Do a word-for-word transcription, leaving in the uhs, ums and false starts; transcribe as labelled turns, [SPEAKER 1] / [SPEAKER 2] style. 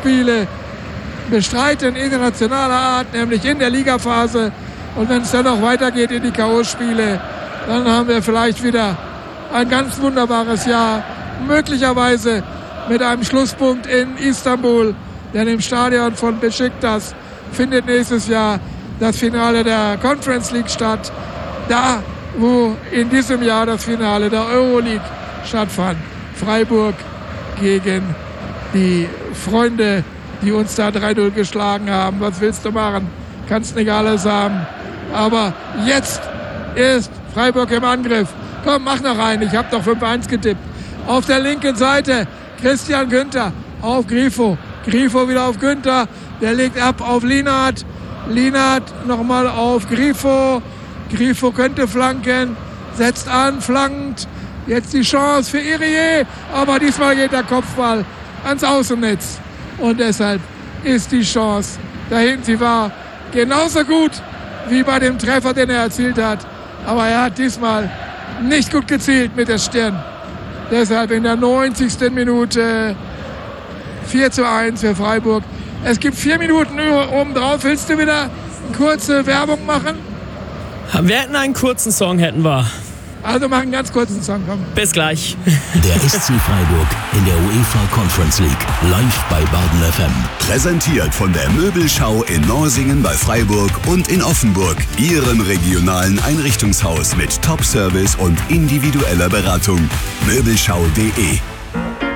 [SPEAKER 1] Spiele bestreiten, internationaler Art, nämlich in der Ligaphase. Und wenn es dann noch weitergeht in die K O-Spiele, dann haben wir vielleicht wieder ein ganz wunderbares Jahr. Möglicherweise mit einem Schlusspunkt in Istanbul, denn im Stadion von Beşiktaş findet nächstes Jahr das Finale der Conference League statt. Da, wo in diesem Jahr das Finale der Euroleague stattfand. Freiburg gegen die Freunde, die uns da drei null geschlagen haben. Was willst du machen? Kannst nicht alles haben. Aber jetzt ist Freiburg im Angriff. Komm, mach noch rein. Ich habe doch fünf eins getippt. Auf der linken Seite Christian Günther auf Grifo. Grifo wieder auf Günther. Der legt ab auf Lienhardt. Lienhardt nochmal auf Grifo. Grifo könnte flanken. Setzt an, flankt. Jetzt die Chance für Irié. Aber diesmal geht der Kopfball ans Außennetz. Und deshalb ist die Chance dahin. Sie war genauso gut wie bei dem Treffer, den er erzielt hat. Aber er hat diesmal nicht gut gezielt mit der Stirn. Deshalb in der neunzigsten Minute vier zu eins für Freiburg. Es gibt vier Minuten oben drauf. Willst du wieder eine kurze Werbung machen?
[SPEAKER 2] Wir hätten einen kurzen Song, hätten wir.
[SPEAKER 1] Also mach einen ganz kurzen Song, komm.
[SPEAKER 2] Bis gleich.
[SPEAKER 3] Der S C Freiburg in der UEFA Conference League. Live bei Baden F M.
[SPEAKER 4] Präsentiert von der Möbelschau in Norsingen bei Freiburg und in Offenburg. Ihrem regionalen Einrichtungshaus mit Top-Service und individueller Beratung. Möbelschau punkt de